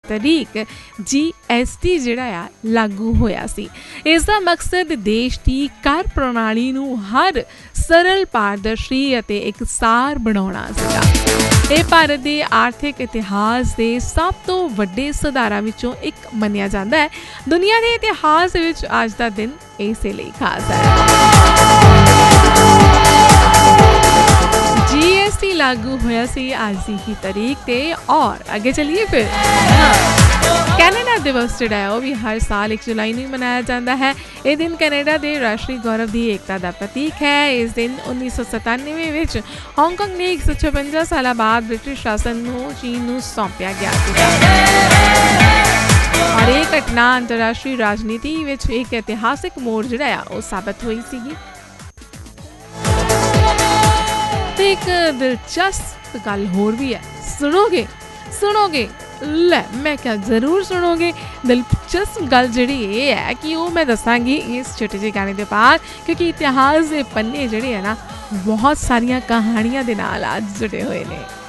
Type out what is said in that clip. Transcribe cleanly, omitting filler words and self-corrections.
तरीक GST जिहड़ा आ लागू होया सी। इसका मकसद देश की कर प्रणाली नूं हर सरल पारदर्शी अते एकसार बनाउणा सीगा। ਇਹ ਭਾਰਤ ਦੇ ਆਰਥਿਕ ਇਤਿਹਾਸ ਦੇ ਸਭ ਤੋਂ ਵੱਡੇ ਸੁਧਾਰਾਂ ਵਿੱਚੋਂ ਇੱਕ ਮੰਨਿਆ ਜਾਂਦਾ ਹੈ। ਦੁਨੀਆ ਦੇ ਇਤਿਹਾਸ ਵਿੱਚ ਅੱਜ ਦਾ ਦਿਨ ਇਸੇ ਲਈ ਖਾਸ ਹੈ। GST लागू होया सी आज की ही तारीख ते। और आगे चलिए फिर कैनेडा दिवस जिहड़ा है वह भी हर साल 1 जुलाई ਨੂੰ ਮਨਾਇਆ ਜਾਂਦਾ ਹੈ। ਇਹ ਦਿਨ ਕੈਨੇਡਾ ਦੇ ਰਾਸ਼ਟਰੀ ਗੌਰਵ ਦੀ ਏਕਤਾ ਦਾ ਪ੍ਰਤੀਕ ਹੈ। ਇਸ ਦਿਨ 1997 ਵਿੱਚ ਹਾਂਗਕਾਂਗ ਨੇ 156 ਸਾਲਾਂ ਬਾਅਦ ਬ੍ਰਿਟਿਸ਼ ਸ਼ਾਸਨ ਨੂੰ ਚੀਨ ਨੂੰ ਸੌਂਪਿਆ ਗਿਆ ਸੀ। ਔਰ ਇਹ ਘਟਨਾ ਅੰਤਰਰਾਸ਼ਟਰੀ ਰਾਜਨੀਤੀ ਵਿੱਚ ਇੱਕ ਇਤਿਹਾਸਿਕ ਮੋੜ ਜਿਹੜਾ ਆ ਉਹ ਸਾਬਤ ਹੋਈ ਸੀਗੀ। ਤੇ ਇੱਕ ਦਿਲਚਸਪ ਗੱਲ ਹੋਰ ਵੀ ਹੈ, ਸੁਣੋਗੇ ਲੈ मैं क्या जरूर सुनोगे। दिलचस्प गल जिहड़ी ये है कि वो मैं दसांगी इस छोटे जे गाने के बाद, क्योंकि इतिहास के पन्ने जिहड़े है ना बहुत सारिया कहानियां दे नाल जुड़े हुए ने।